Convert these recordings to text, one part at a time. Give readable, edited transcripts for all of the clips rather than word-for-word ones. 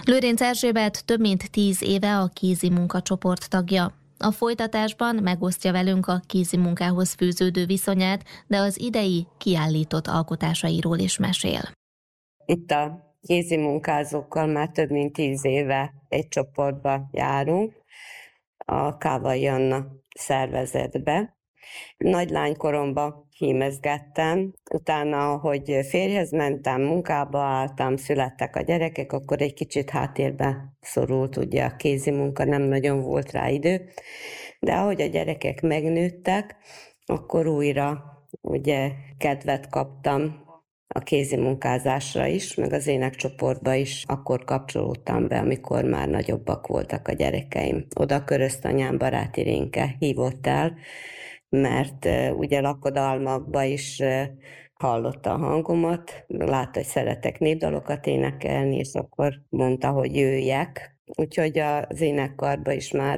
Lőrinc Erzsébet több mint 10 éve a kézi munkacsoport tagja. A folytatásban megosztja velünk a kézi munkához fűződő viszonyát, de az idei kiállított alkotásairól is mesél. Itt a kézi munkázókkal már több mint 10 éve egy csoportba járunk, a Kávai Anna szervezetbe. Nagy lánykoromban hímezgettem, utána, hogy férjhez mentem, munkába álltam, születtek a gyerekek, akkor egy kicsit háttérbe szorult, ugye a kézi munka, nem nagyon volt rá idő, de ahogy a gyerekek megnőttek, akkor újra ugye kedvet kaptam a kézi munkázásra is, meg az énekcsoportba is akkor kapcsolódtam be, amikor már nagyobbak voltak a gyerekeim. Oda Körösztanyán Baráti Rénke hívott el, mert ugye lakodalmakba is hallotta a hangomat, látta, hogy szeretek népdalokat énekelni, és akkor mondta, hogy jöjjek. Úgyhogy az énekkarba is már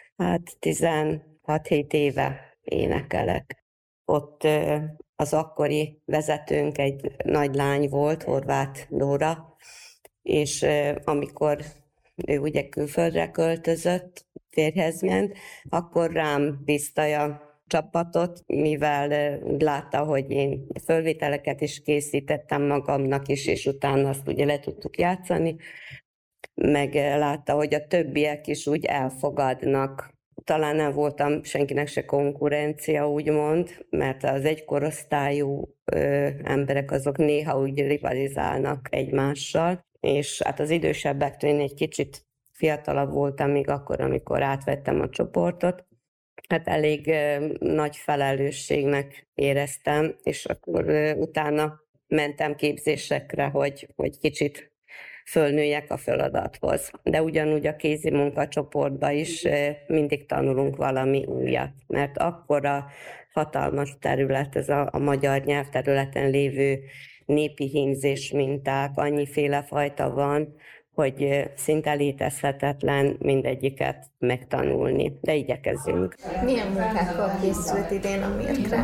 16-17 éve énekelek. Ott az akkori vezetőnk egy nagy lány volt, Horváth Dóra, és amikor ő ugye külföldre költözött, férjhez ment, akkor rám bízta a csapatot, mivel látta, hogy én fölvételeket is készítettem magamnak is, és utána azt ugye le tudtuk játszani, meg látta, hogy a többiek is úgy elfogadnak. Talán nem voltam senkinek se konkurencia, úgymond, mert az egykorosztályú emberek azok néha úgy rivalizálnak egymással, és hát az idősebbektől én egy kicsit fiatalabb voltam még akkor, amikor átvettem a csoportot. Hát elég nagy felelősségnek éreztem, és akkor utána mentem képzésekre, hogy kicsit fölnőjek a feladathoz. De ugyanúgy a kézi munkacsoportban is mindig tanulunk valami újat, mert akkora hatalmas terület, ez a magyar nyelvterületen lévő népi hímzés minták, annyiféle fajta van, hogy szinte létezhetetlen mindegyiket megtanulni, de igyekezünk. Milyen munkákkal készült idén a Mirkre?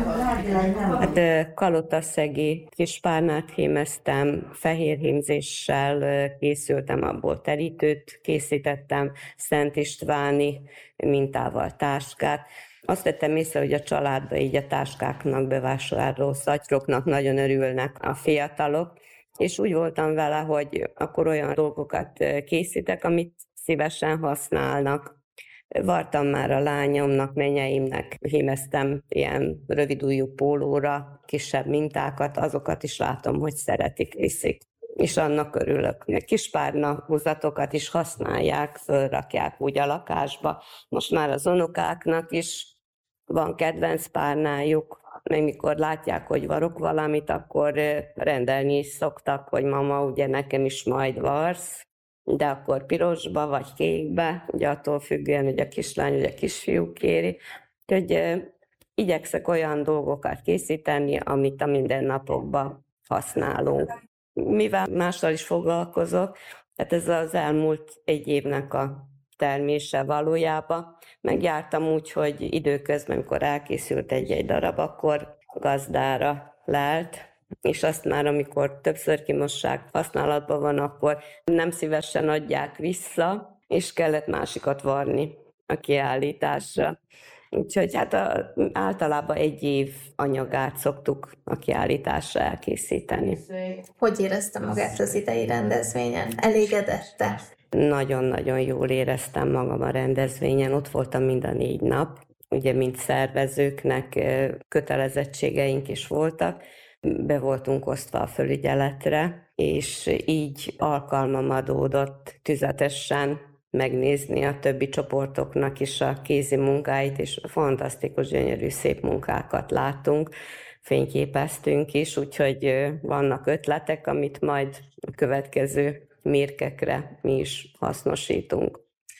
Hát kalotaszegi kispárnát hímeztem, fehér hímzéssel készültem, abból terítőt készítettem, Szent Istváni mintával táskát. Azt tettem észre, hogy a családban így a táskáknak, bevásárló szatyroknak nagyon örülnek a fiatalok, és úgy voltam vele, hogy akkor olyan dolgokat készítek, amit szívesen használnak. Vartam már a lányomnak, menyeimnek, hímeztem ilyen rövidujjú pólóra kisebb mintákat, azokat is látom, hogy szeretik, viszik. És annak örülök. Kispárna húzatokat is használják, fölrakják úgy a lakásba. Most már az unokáknak is van kedvenc párnájuk, meg mikor látják, hogy varok valamit, akkor rendelni is szoktak, hogy mama, ugye nekem is majd varsz, de akkor pirosba vagy kékbe, ugye attól függően, hogy a kislány vagy a kisfiú kéri. Úgyhogy igyekszek olyan dolgokat készíteni, amit a mindennapokban használunk. Mivel mással is foglalkozok, hát ez az elmúlt egy évnek a termése valójában. Megjártam úgy, hogy időközben, amikor elkészült egy darab, akkor gazdára lelt, és azt már, amikor többször kimossák, használatban van, akkor nem szívesen adják vissza, és kellett másikat varni a kiállításra. Úgyhogy hát általában egy év anyagát szoktuk a kiállításra elkészíteni. Hogy érezte magát az idei rendezvényen? Elégedette? Nagyon-nagyon jól éreztem magam a rendezvényen, ott voltam mind a 4 nap, ugye mint szervezőknek kötelezettségeink is voltak, be voltunk osztva a felügyeletre, és így alkalmam adódott tüzetesen megnézni a többi csoportoknak is a kézi munkáit, és fantasztikus, gyönyörű, szép munkákat láttunk, fényképeztünk is, úgyhogy vannak ötletek, amit majd a következő mérkekre mi is hasznosítunk.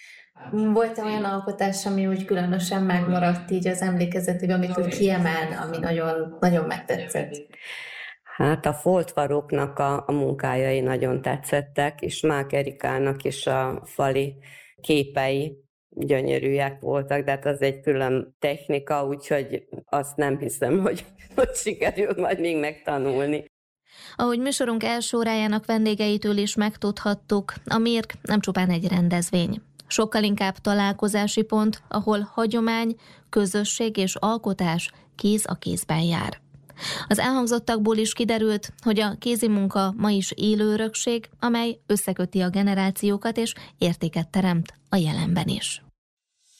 Volt olyan alkotás, ami úgy különösen megmaradt így az emlékezetében, amit úgy kiemel, ami nagyon, nagyon megtetszett? Hát a foltvaroknak a munkájai nagyon tetszettek, és Mák Erikának is a fali képei gyönyörűek voltak, de hát az egy külön technika, úgyhogy azt nem hiszem, hogy sikerül majd még megtanulni. Ahogy műsorunk első órájának vendégeitől is megtudhattuk, a MIRK nem csupán egy rendezvény. Sokkal inkább találkozási pont, ahol hagyomány, közösség és alkotás kéz a kézben jár. Az elhangzottakból is kiderült, hogy a kézimunka ma is élő örökség, amely összeköti a generációkat és értéket teremt a jelenben is.